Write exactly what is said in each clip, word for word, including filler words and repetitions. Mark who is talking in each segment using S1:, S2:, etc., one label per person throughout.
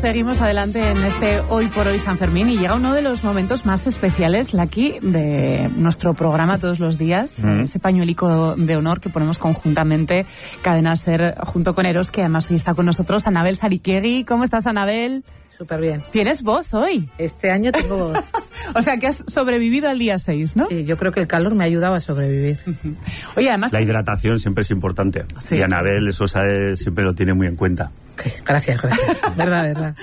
S1: seguimos adelante en este Hoy por Hoy San Fermín y llega uno de los momentos más especiales, Lucky, de nuestro programa todos los días, mm. ese pañuelico de honor que ponemos conjuntamente Cadena Ser junto con Eros, que además hoy está con nosotros, Anabel Zariquegui. ¿Cómo estás, Anabel?
S2: Súper bien.
S1: ¿Tienes voz hoy?
S2: Este año tengo voz.
S1: O sea que has sobrevivido al día seis, ¿no?
S2: Sí, yo creo que el calor me ha ayudado a sobrevivir.
S1: Uh-huh. Oye, además...
S3: La hidratación siempre es importante. Sí, y Anabel, sí. eso sabe, siempre lo tiene muy en cuenta.
S2: Okay, gracias, gracias. verdad, verdad.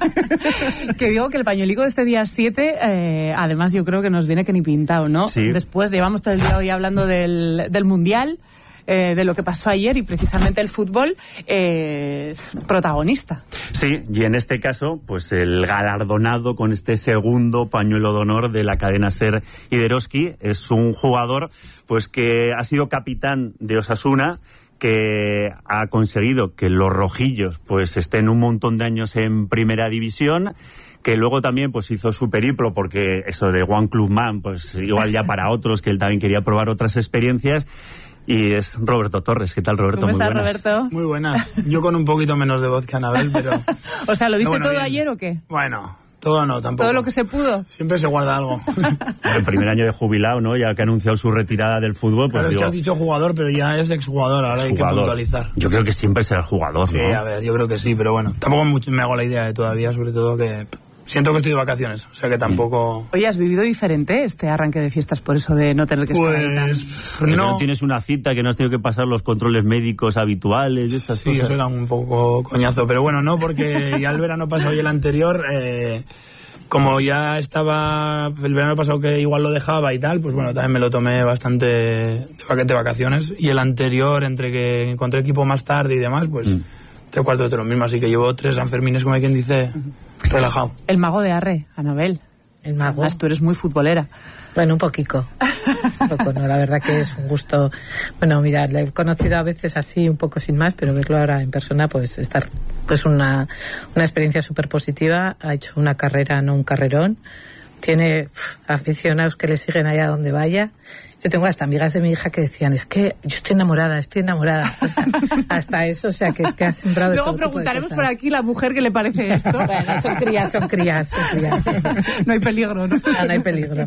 S1: Que digo que el pañuelico de este día siete, eh, además yo creo que nos viene que ni pintado, ¿no?
S3: Sí.
S1: Después llevamos todo el día hoy hablando del, del Mundial, eh, de lo que pasó ayer, y precisamente el fútbol eh, es protagonista.
S3: Sí, y en este caso, pues el galardonado con este segundo pañuelo de honor de la cadena Ser y de Eroski es un jugador pues que ha sido capitán de Osasuna, que ha conseguido que los rojillos pues estén un montón de años en primera división, que luego también pues hizo su periplo, porque eso de One Club Man, pues igual ya para otros, que él también quería probar otras experiencias. Y es Roberto Torres. ¿Qué tal, Roberto?
S1: ¿Cómo
S3: Muy
S1: estás,
S3: buenas.
S1: Roberto?
S4: Muy buenas. Yo con un poquito menos de voz que Anabel, pero...
S1: O sea, ¿lo viste
S4: no, bueno,
S1: todo
S4: bien.
S1: ayer o qué?
S4: Bueno, todo no, tampoco.
S1: ¿Todo lo que se pudo?
S4: Siempre se guarda algo.
S3: El primer año de jubilado, ¿no? Ya que ha anunciado su retirada del fútbol, pues
S4: claro,
S3: digo...
S4: es que has dicho jugador, pero ya es exjugador, ahora hay que puntualizar.
S3: Yo creo que siempre será el jugador,
S4: sí,
S3: ¿no?
S4: Sí, a ver, yo creo que sí, pero bueno, tampoco me hago la idea de todavía, sobre todo que... Siento que estoy de vacaciones, o sea que tampoco...
S1: Oye, ¿has vivido diferente este arranque de fiestas por eso de no tener que estar ahí tan...
S4: Pues
S3: no.
S4: no.
S3: no tienes una cita, que no has tenido que pasar los controles médicos habituales y estas
S4: sí,
S3: cosas.
S4: Sí, eso era un poco coñazo, pero bueno, no, porque ya el verano pasado y el anterior, eh, como ya estaba el verano pasado que igual lo dejaba y tal, pues bueno, también me lo tomé bastante de vacaciones, y el anterior, entre que encontré equipo más tarde y demás, pues mm. tres cuartos de lo mismo, así que llevo tres Sanfermines, como hay quien dice... relajado.
S1: El mago de Arre, Anabel.
S2: El mago.
S1: Además, tú eres muy futbolera.
S2: Bueno, un poquito. Un poco, no, la verdad que es un gusto. Bueno, mira, le he conocido a veces así, un poco sin más, pero verlo ahora en persona, pues estar, pues una, una experiencia súper positiva. Ha hecho una carrera, no un carrerón. Tiene uf, aficionados que le siguen allá donde vaya. Yo tengo hasta amigas de mi hija que decían, es que yo estoy enamorada, estoy enamorada. O sea, hasta eso, o sea, que es que ha sembrado...
S1: Luego preguntaremos por aquí la mujer que le parece esto.
S2: Bueno, son crías, son crías, son crías.
S1: No hay peligro, ¿no?
S2: No, no hay peligro.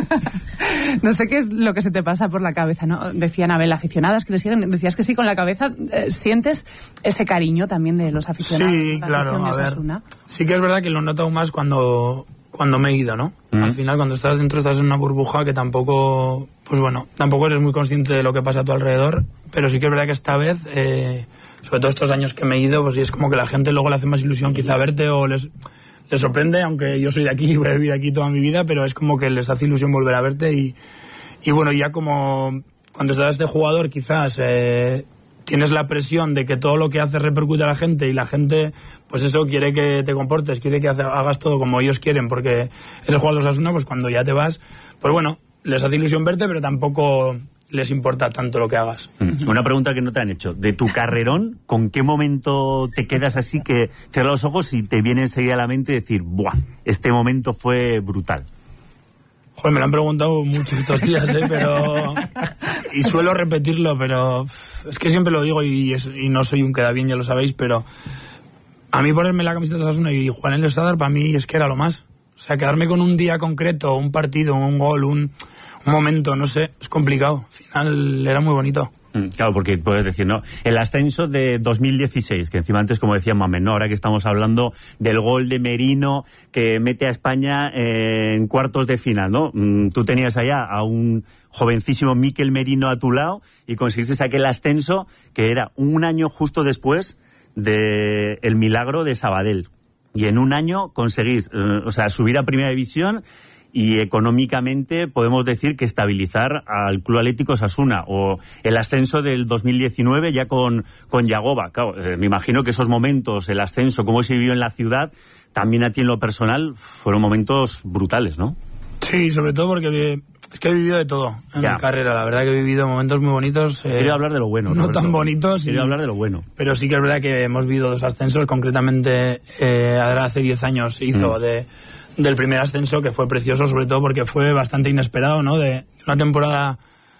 S1: No sé qué es lo que se te pasa por la cabeza, ¿no? Decía Anabel, aficionadas que le siguen, decías que sí con la cabeza. Eh, ¿Sientes ese cariño también de los aficionados?
S4: Sí, claro, a ver. Sí que es verdad que lo noto aún más cuando... cuando me he ido, ¿no? Uh-huh. Al final, cuando estás dentro, estás en una burbuja que tampoco, pues bueno, tampoco eres muy consciente de lo que pasa a tu alrededor, pero sí que es verdad que esta vez, eh, sobre todo estos años que me he ido, pues sí es como que la gente luego le hace más ilusión quizá verte o les, les sorprende, aunque yo soy de aquí y voy a vivir aquí toda mi vida, pero es como que les hace ilusión volver a verte y, y bueno, ya como cuando estás de jugador quizás... Eh, tienes la presión de que todo lo que haces repercute a la gente y la gente, pues eso, quiere que te comportes, quiere que hagas todo como ellos quieren porque eres jugador de Osasuna, pues cuando ya te vas, pues bueno, les hace ilusión verte, pero tampoco les importa tanto lo que hagas.
S3: Una pregunta que no te han hecho. De tu carrerón, ¿con qué momento te quedas así que cierras los ojos y te viene enseguida a la mente decir, ¡buah! Este momento fue brutal?
S4: Joder, me lo han preguntado mucho estos días, ¿eh? Pero... Y suelo repetirlo, pero... Es que siempre lo digo y, es, y no soy un queda bien, ya lo sabéis, pero... A mí ponerme la camiseta de Osasuna y jugar en el Sadar, para mí es que era lo más. O sea, quedarme con un día concreto, un partido, un gol, un, un momento, no sé, es complicado. Al final era muy bonito.
S3: Claro, porque puedes decir, ¿no? El ascenso de dos mil dieciséis, que encima antes, como decía Mamen, ¿no? Ahora que estamos hablando del gol de Merino que mete a España en cuartos de final, ¿no? Tú tenías allá a un jovencísimo Mikel Merino a tu lado y conseguiste aquel ascenso que era un año justo después del de milagro de Sabadell. Y en un año conseguís, eh, o sea, subir a Primera División y económicamente podemos decir que estabilizar al Club Atlético Osasuna, o el ascenso del dos mil diecinueve ya con, con Yagoba. Claro, eh, me imagino que esos momentos, el ascenso, cómo se vivió en la ciudad, también a ti en lo personal, fueron momentos brutales, ¿no?
S4: Sí, sobre todo porque es que he vivido de todo en ya. mi carrera. La verdad que he vivido momentos muy bonitos. Eh,
S3: Quiero hablar de lo bueno.
S4: No
S3: Roberto.
S4: tan bonitos.
S3: Quiero
S4: y,
S3: hablar de lo bueno.
S4: Pero sí que es verdad que hemos vivido dos ascensos. Concretamente, eh, hace diez años se hizo mm. de... del primer ascenso, que fue precioso, sobre todo porque fue bastante inesperado, ¿no? De una temporada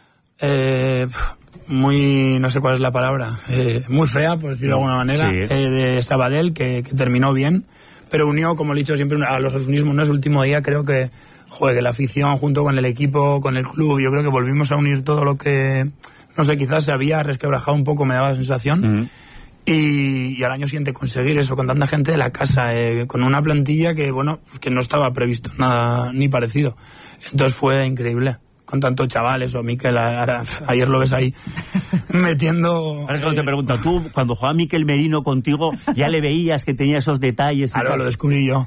S4: eh, muy, no sé cuál es la palabra, eh, muy fea, por decirlo de alguna manera,
S3: sí.
S4: eh, de Sabadell, que, que terminó bien, pero unió, como he dicho siempre, a los asunismos, ¿no? Ese último día creo que, joder, que la afición junto con el equipo, con el club, yo creo que volvimos a unir todo lo que, no sé, quizás se había resquebrajado un poco, me daba la sensación. Uh-huh. Y, y al año siguiente conseguir eso con tanta gente de la casa, eh, con una plantilla que, bueno, que no estaba previsto nada ni parecido. Entonces fue increíble. Con tantos chavales, o Miquel, ahora, ayer lo ves ahí metiendo...
S3: Ahora es cuando eh, te pregunto, tú, cuando jugaba Miquel Merino contigo, ¿ya le veías que tenía esos detalles?
S4: Claro, lo descubrí yo.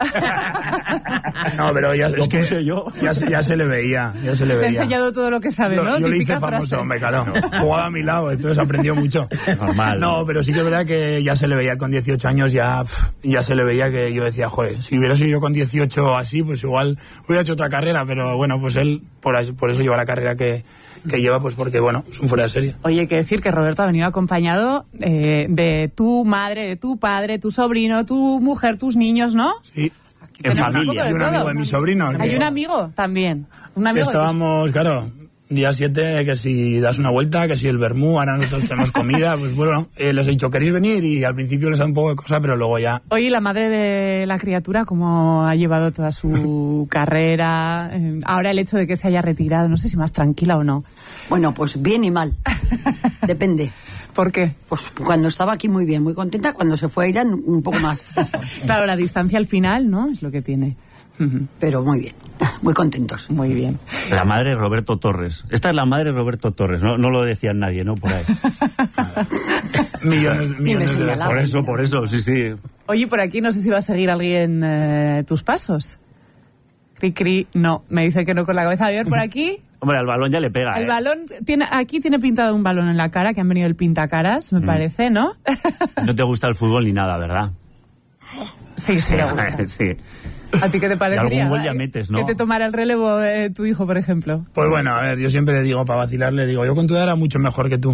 S4: No, pero ya,
S3: lo puse yo.
S4: Ya, ya se le veía, ya se le veía.
S1: Le he enseñado todo lo que sabe,
S4: lo,
S1: ¿no?
S4: Yo
S1: Típica
S4: le hice famoso,
S1: frase.
S4: Hombre, claro. No. Jugaba a mi lado, entonces aprendió mucho.
S3: Normal.
S4: No, pero sí que es verdad que ya se le veía con dieciocho años, ya, ya se le veía que yo decía, joder, si hubiera sido yo con dieciocho así, pues igual hubiera hecho otra carrera, pero bueno, pues él, por, por eso lleva la carrera que... que lleva, pues porque, bueno, es un fuera de serie.
S1: Oye, hay que decir que Roberto ha venido acompañado eh, de tu madre, de tu padre, tu sobrino, tu mujer, tus niños, ¿no?
S4: Sí.
S1: Aquí
S4: en familia. Hay un amigo de mi sobrino.
S1: Hay
S4: que,
S1: un amigo también. Un amigo
S4: estábamos, claro, día siete, que si das una vuelta, que si el vermú, ahora nosotros tenemos comida, pues bueno, eh, les he dicho, ¿queréis venir? Y al principio les da un poco de cosa, pero luego ya...
S1: Oye, la madre de la criatura, ¿cómo ha llevado toda su carrera? Eh, ahora el hecho de que se haya retirado, no sé si más tranquila o no.
S5: Bueno, pues bien y mal. Depende.
S1: ¿Por qué?
S5: Pues cuando estaba aquí muy bien, muy contenta, cuando se fue a Irán un poco más.
S1: Claro, la distancia al final, ¿no? Es lo que tiene.
S5: Pero muy bien, muy contentos.
S1: Muy bien.
S3: La madre de Roberto Torres. Esta es la madre de Roberto Torres, no, no lo decía nadie, ¿no? Por ahí.
S4: millones millones de veces.
S3: Por eso, por eso, sí, sí.
S1: Oye, por aquí no sé si va a seguir alguien eh, tus pasos. Cri, cri, no. Me dice que no con la cabeza. A ver, por aquí...
S3: Hombre, al balón ya le pega,
S1: El
S3: ¿eh?
S1: balón, tiene, aquí tiene pintado un balón en la cara, que han venido el pintacaras, me mm. parece, ¿no?
S3: No te gusta el fútbol ni nada, ¿verdad?
S1: Sí, sí, me gusta.
S3: Sí.
S1: ¿A ti qué te parecería?
S3: Y algún gol ya metes, ¿no?
S1: ¿Que te tomara el relevo eh, tu hijo, por ejemplo?
S4: Pues bueno, a ver, yo siempre le digo, para vacilar, le digo, yo con tu edad era mucho mejor que tú.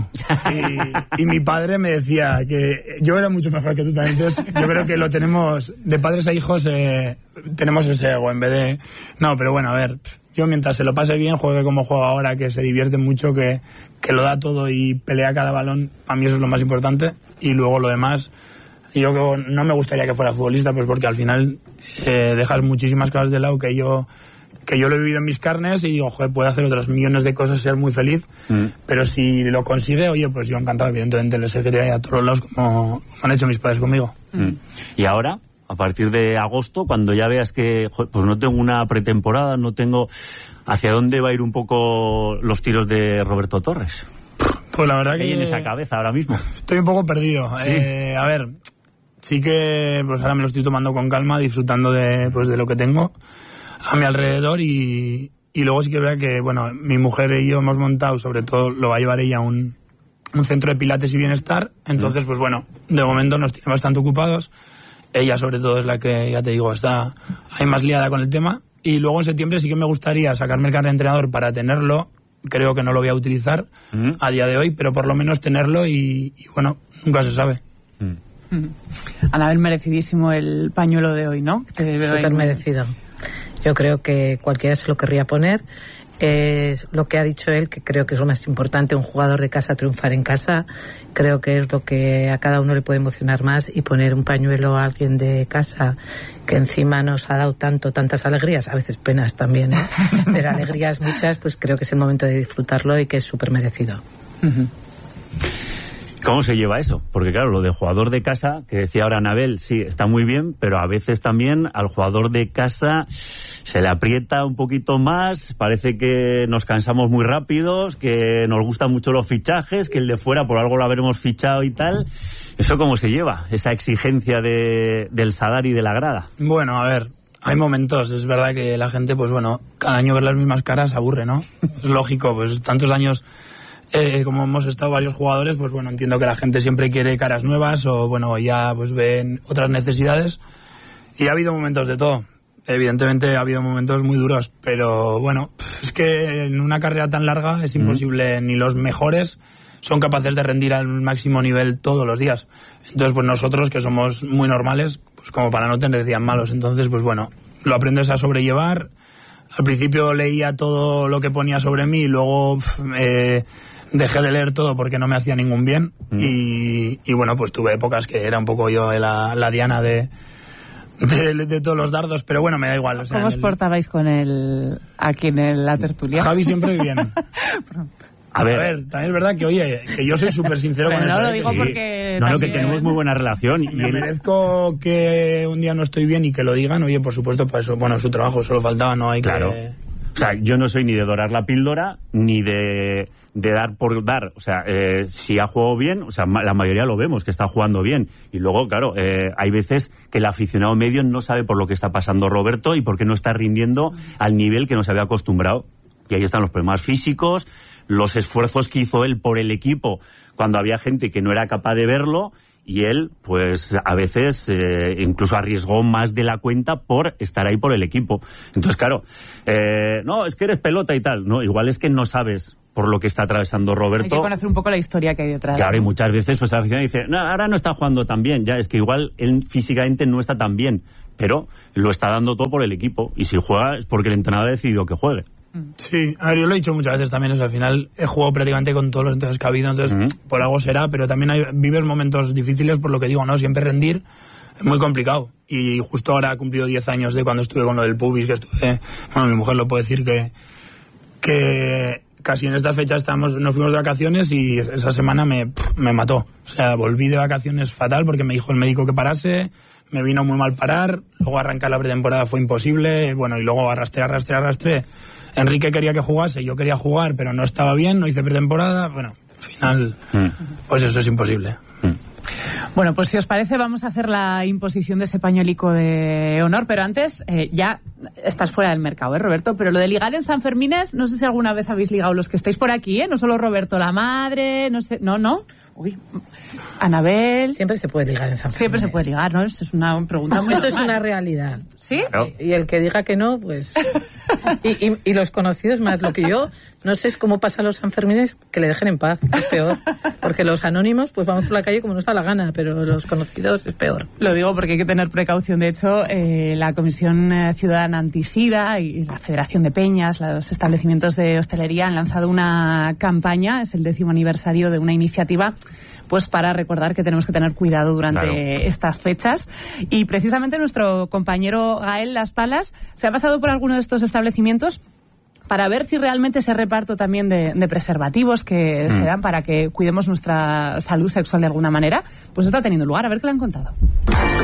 S4: Y, y mi padre me decía que yo era mucho mejor que tú también. Entonces, yo creo que lo tenemos, de padres a hijos, eh, tenemos ese ego en vez de... No, pero bueno, a ver, yo mientras se lo pase bien, juegue como juega ahora, que se divierte mucho, que, que lo da todo y pelea cada balón, para mí eso es lo más importante. Y luego lo demás... Yo no me gustaría que fuera futbolista, pues porque al final eh, dejas muchísimas cosas de lado que yo que yo lo he vivido en mis carnes y digo, joder, puede hacer otras millones de cosas, ser muy feliz, mm. pero si lo consigue, oye, pues yo encantado, evidentemente le seguiré a todos lados como, como han hecho mis padres conmigo.
S3: Mm. Y ahora, a partir de agosto, cuando ya veas que joder, pues no tengo una pretemporada, no tengo... ¿Hacia dónde va a ir un poco los tiros de Roberto Torres?
S4: Pues la verdad
S3: ¿Qué
S4: que...
S3: hay en esa cabeza ahora mismo?
S4: Estoy un poco perdido.
S3: ¿Sí?
S4: Eh, a ver... Sí que pues ahora me lo estoy tomando con calma, disfrutando de, pues, de lo que tengo a mi alrededor y, y luego sí que es verdad que, bueno, mi mujer y yo hemos montado, sobre todo lo va a llevar ella a un, un centro de pilates y bienestar, entonces pues bueno, de momento nos tiene bastante ocupados, ella sobre todo es la que, ya te digo, está ahí más liada con el tema y luego en septiembre sí que me gustaría sacarme el carnet de entrenador para tenerlo, creo que no lo voy a utilizar uh-huh. a día de hoy, pero por lo menos tenerlo y, y bueno, nunca se sabe.
S3: Uh-huh.
S1: Anabel, merecidísimo el pañuelo de hoy, ¿no?
S2: Súper merecido. Yo creo que cualquiera se lo querría poner. Es lo que ha dicho él, que creo que es lo más importante, un jugador de casa triunfar en casa. Creo que es lo que a cada uno le puede emocionar más y poner un pañuelo a alguien de casa que encima nos ha dado tanto, tantas alegrías, a veces penas también, ¿eh? Pero alegrías muchas, pues creo que es el momento de disfrutarlo y que es súper merecido.
S1: Uh-huh.
S3: ¿Cómo se lleva eso? Porque claro, lo de jugador de casa, que decía ahora Anabel, sí, está muy bien, pero a veces también al jugador de casa se le aprieta un poquito más, parece que nos cansamos muy rápidos, que nos gustan mucho los fichajes, que el de fuera por algo lo habremos fichado y tal. ¿Eso cómo se lleva? Esa exigencia de, del Sadar y de la grada.
S4: Bueno, a ver, hay momentos, es verdad que la gente, pues bueno, cada año ver las mismas caras aburre, ¿no? Es lógico, pues tantos años... Eh, como hemos estado varios jugadores, pues bueno, entiendo que la gente siempre quiere caras nuevas o bueno, ya pues ven otras necesidades y ha habido momentos de todo. Evidentemente ha habido momentos muy duros, pero bueno, es que en una carrera tan larga es imposible, mm. ni los mejores son capaces de rendir al máximo nivel todos los días. Entonces pues nosotros que somos muy normales, pues como para no tener días malos, entonces pues bueno, lo aprendes a sobrellevar. Al principio leía todo lo que ponía sobre mí y luego eh, dejé de leer todo porque no me hacía ningún bien mm. y, y bueno, pues tuve épocas que era un poco yo la, la diana de, de, de todos los dardos, pero bueno, me da igual. O sea,
S1: ¿Cómo os
S4: el...
S1: portabais con él aquí en la tertulia?
S4: Javi siempre bien. A ver, a ver, también es verdad que, oye, que yo soy súper sincero
S1: bueno,
S4: con eso.
S1: No, lo
S4: ¿eh?
S1: digo
S4: que
S1: porque...
S3: Sí. No, no, que
S1: también...
S3: tenemos muy buena relación.
S4: Si
S3: y
S4: me
S3: él...
S4: merezco que un día no estoy bien y que lo digan, oye, por supuesto, para eso, bueno, su trabajo, solo faltaba, no hay
S3: claro.
S4: que...
S3: O sea, yo no soy ni de dorar la píldora, ni de, de dar por dar. O sea, eh, si ha jugado bien, o sea, la mayoría lo vemos, que está jugando bien. Y luego, claro, eh, hay veces que el aficionado medio no sabe por lo que está pasando Roberto y por qué no está rindiendo al nivel que nos había acostumbrado. Y ahí están los problemas físicos, los esfuerzos que hizo él por el equipo cuando había gente que no era capaz de verlo, y él, pues, a veces eh, incluso arriesgó más de la cuenta por estar ahí por el equipo. Entonces, claro, eh, no, es que eres pelota y tal. No, igual es que no sabes por lo que está atravesando Roberto.
S1: Hay que conocer un poco la historia que hay detrás.
S3: Claro,
S1: ¿no?
S3: y muchas veces pues, la afición dice, no, ahora no está jugando tan bien. Ya, es que igual él físicamente no está tan bien, pero lo está dando todo por el equipo. Y si juega es porque el entrenador ha decidido que juegue.
S4: Sí, a ver, yo lo he dicho muchas veces también, o sea, al final he jugado prácticamente con todos los entonces que ha habido, entonces uh-huh. por algo será, pero también hay, vives momentos difíciles, por lo que digo, ¿no? Siempre rendir es muy complicado. Y justo ahora he cumplido diez años de cuando estuve con lo del pubis, que estuve, bueno, mi mujer lo puede decir, que, que casi en estas fechas estamos, nos fuimos de vacaciones y esa semana me, me mató. O sea, volví de vacaciones fatal porque me dijo el médico que parase, me vino muy mal parar, luego arrancar la pretemporada fue imposible, bueno, y luego arrastré, arrastré, arrastré. Enrique quería que jugase, yo quería jugar, pero no estaba bien, no hice pretemporada. Bueno, al final, mm. pues eso es imposible. Mm.
S1: Bueno, pues si os parece vamos a hacer la imposición de ese pañuelico de honor, pero antes eh, ya estás fuera del mercado, ¿eh, Roberto? Pero lo de ligar en San Fermines, no sé si alguna vez habéis ligado los que estáis por aquí, ¿eh? No solo Roberto, la madre, no sé, no, no. Uy, Anabel.
S2: Siempre se puede ligar en San Fermines.
S1: Siempre se puede ligar, ¿no? Esto es una pregunta muy
S2: Esto
S1: normal.
S2: es una realidad.
S1: ¿Sí?
S3: Claro.
S2: Y, y el que diga que no, pues... y, y, y los conocidos más, lo que yo no sé es cómo pasa a los Sanfermines, que le dejen en paz, es peor. Porque los anónimos, pues vamos por la calle como nos da la gana, pero los conocidos es peor.
S1: Lo digo porque hay que tener precaución. De hecho, eh, la Comisión Ciudadana Antisida y la Federación de Peñas, los establecimientos de hostelería han lanzado una campaña, es el décimo aniversario de una iniciativa pues para recordar que tenemos que tener cuidado durante claro. estas fechas. Y precisamente nuestro compañero Gael Las Palas se ha pasado por alguno de estos establecimientos para ver si realmente ese reparto también de, de preservativos que mm. se dan para que cuidemos nuestra salud sexual de alguna manera, pues está teniendo lugar. A ver qué le han contado.